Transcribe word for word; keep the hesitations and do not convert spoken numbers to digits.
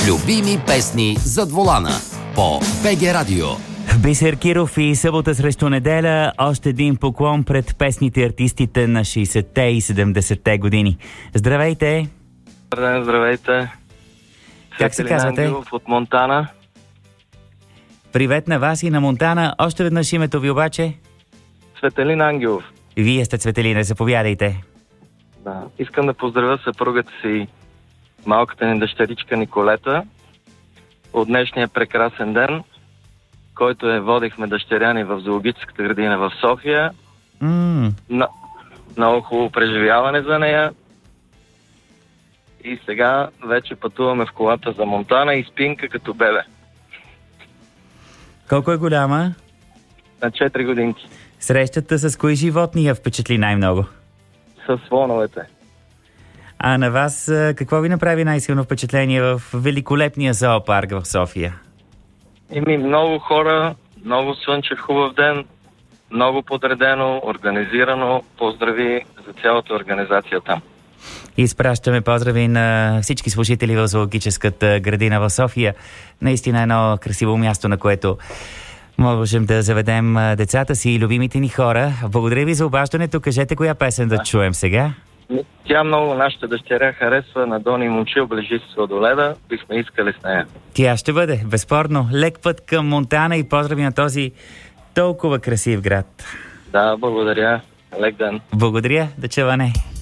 Любими песни зад волана по БГ Радио. Бисер Киров и събота срещу неделя. Още един поклон пред песните артистите на шейсетте и седемдесетте години. Здравейте! Здравейте! Как се казвате? Ангелов от Монтана. Привет на вас и на Монтана. Още веднъж името ви обаче? Цветелин Ангелов. Вие сте Цветелина, заповядайте. Да. Искам да поздравя съпругата си, малката ни дъщеричка Николета, от днешния прекрасен ден, който е водихме дъщеря ни в зоологическата градина в София. Mm. На, много хубаво преживяване за нея. И сега вече пътуваме в колата за Монтана и спинка като бебе. Колко е голяма? На четири годинки. Срещата с кои животни я впечатли най-много? С слоновете. А на вас какво ви направи най-силно впечатление в великолепния зоопарк в София? Ими много хора, много слънчев хубав ден, много подредено, организирано. Поздрави за цялата организация там. Изпращаме поздрави на всички служители в зоологическата градина в София. Наистина едно красиво място, на което можем да заведем децата си и любимите ни хора. Благодаря ви за обаждането. Кажете коя песен да, да чуем сега. Тя много нашата дъщеря харесва, на Дони Момчил, ближи с Сладоледа. Бихме искали с нея. Тя ще бъде, безспорно. Лек път към Монтана и поздрави на този толкова красив град. Да, благодаря. Лек ден. Благодаря, да чуване.